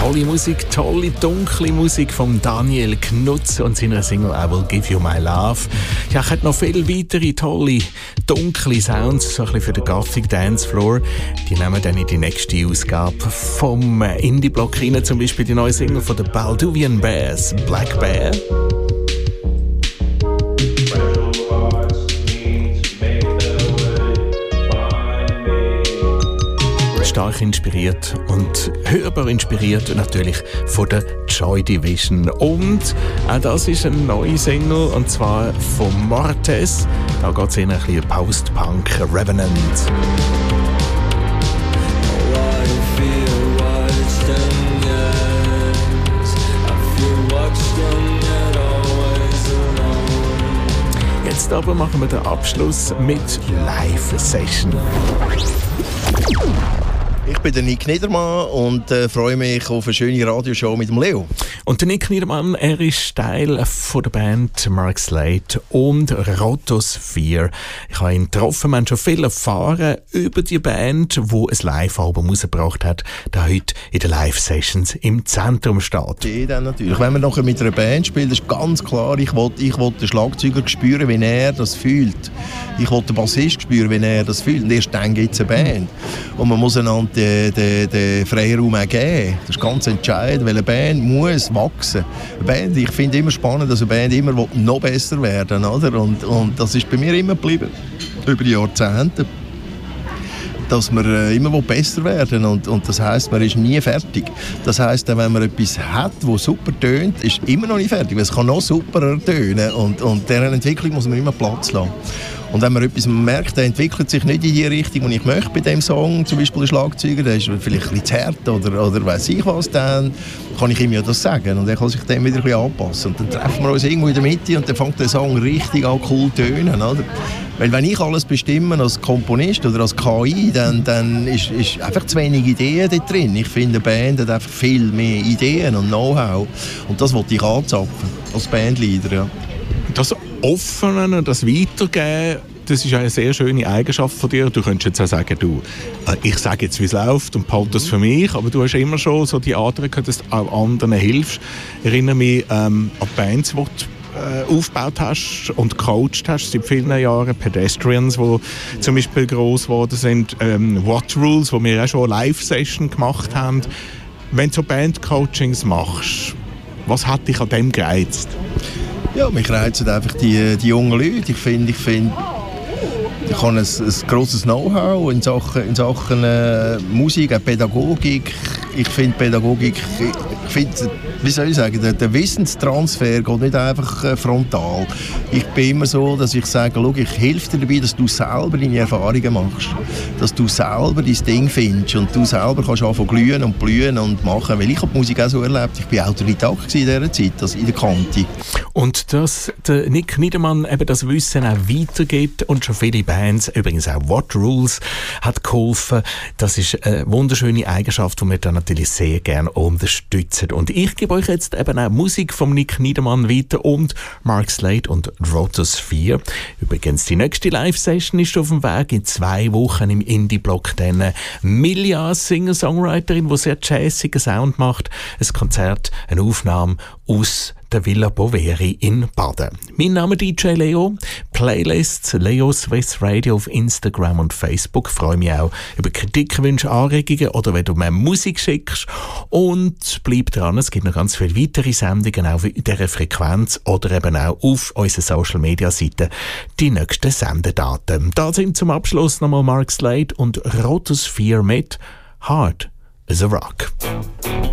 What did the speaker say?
Tolle Musik, tolle, dunkle Musik von Daniel Knutz und seiner Single «I Will Give You My Love». Ja, ich hätte noch viele weitere tolle, dunkle Sounds, so ein bisschen für den Gothic Dancefloor. Die nehmen dann in die nächste Ausgabe vom Indie-Block rein, zum Beispiel die neue Single von den Balduvian Bears, «Black Bear». Stark inspiriert und hörbar inspiriert natürlich von der Joy Division. Und auch das ist eine neue Single, und zwar von Mortes. Da geht es in ein bisschen Post-Punk Revenant. Jetzt aber machen wir den Abschluss mit Live-Session. Ich bin der Nick Niedermann und freue mich auf eine schöne Radioshow mit dem Leo. Und der Nick Niedermann, er ist Teil von der Band Mark Slade und Rotosphere. Ich habe ihn getroffen, wir haben schon viel erfahren über die Band, die ein Live-Album rausgebracht hat, das heute in den Live-Sessions im Zentrum steht. Ja, dann natürlich. Wenn man nachher mit einer Band spielt, ist ganz klar, ich will den Schlagzeuger spüren, wie er das fühlt. Ich will den Bassist spüren, wie er das fühlt. Und erst dann gibt es eine Band. Und man muss einander den Freiraum auch geben. Das ist ganz entscheidend, weil eine Band muss wachsen. Eine Band, ich finde immer spannend, dass eine Band immer noch besser werden will. Und das ist bei mir immer geblieben, über die Jahrzehnte. Dass wir immer besser werden und das heisst, man ist nie fertig. Das heisst, wenn man etwas hat, das super tönt, ist immer noch nicht fertig, weil es kann noch superer tönen und dieser Entwicklung muss man immer Platz lassen. Und wenn man etwas merkt, der entwickelt sich nicht in die Richtung, die ich möchte bei dem Song, zum Beispiel der Schlagzeuger, der ist vielleicht ein bisschen zu hart oder weiss ich was, dann kann ich ihm ja das sagen und er kann sich dem wieder ein bisschen anpassen. Und dann treffen wir uns irgendwo in der Mitte und dann fängt der Song richtig an cool zu tönen, oder? Weil wenn ich alles bestimme als Komponist oder als KI, dann ist einfach zu wenig Ideen dort drin. Ich finde, eine Band hat einfach viel mehr Ideen und Know-how. Und das wollte ich anzapfen, als Bandleader, ja. Das Offene und das Weitergeben, das ist eine sehr schöne Eigenschaft von dir. Du könntest jetzt auch sagen, ich sage jetzt, wie es läuft und behalte das für mich, aber du hast immer schon so die Art, dass du auch anderen hilfst. Ich erinnere mich an Bands, die du aufgebaut hast und gecoacht hast seit vielen Jahren. Pedestrians, die zum Beispiel gross geworden sind. What Rules, wo wir auch schon eine Live-Session gemacht haben. Wenn du so Band-Coachings machst, was hat dich an dem gereizt? Ja, mich reizen einfach die jungen Leute. Ich finde, ich habe ein grosses Know-how in Sachen Musik, auch Pädagogik. Ich finde Pädagogik, wie soll ich sagen, der Wissenstransfer geht nicht einfach frontal. Ich bin immer so, dass ich sage, schau, ich helfe dir dabei, dass du selber deine Erfahrungen machst. Dass du selber dein Ding findest und du selber kannst anfangen glühen und blühen und machen. Weil ich habe die Musik auch so erlebt. Ich war Autodidakt in dieser Zeit, also in der Kante. Und dass der Nick Niedermann eben das Wissen auch weitergibt und schon viele Bands, übrigens auch What Rules, hat geholfen. Das ist eine wunderschöne Eigenschaft, die wir dann natürlich sehr gerne unterstützen. Und ich gebe euch jetzt eben auch Musik von Nick Niedermann weiter und Mark Slade und Rotosphere. Übrigens, die nächste Live-Session ist auf dem Weg in 2 Wochen im Indie-Block. Dann Milja, Singer-Songwriterin, die sehr jazzigen Sound macht. Ein Konzert, eine Aufnahme aus der Villa Boveri in Baden. Mein Name ist DJ Leo. Playlists Leo Swiss Radio auf Instagram und Facebook. Ich freue mich auch über Kritik, Wünsche, Anregungen oder wenn du mir Musik schickst. Und bleib dran, es gibt noch ganz viele weitere Sendungen auch in dieser Frequenz oder eben auch auf unseren Social Media Seiten die nächsten Sendedaten. Da sind zum Abschluss nochmal Mark Slade und Rotosphere mit Hard as a Rock.